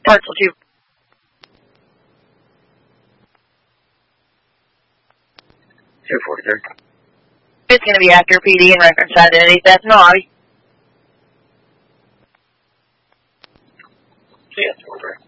Parcel 2. It's going to be after PD and reference identity theft in the lobby. Yes, over.